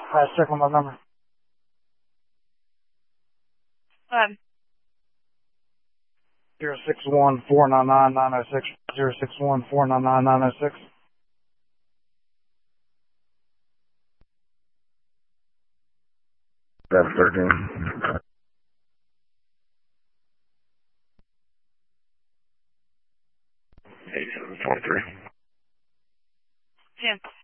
Check on my number. 061-499-906. 061-499-906. That's 13. 8723. 10.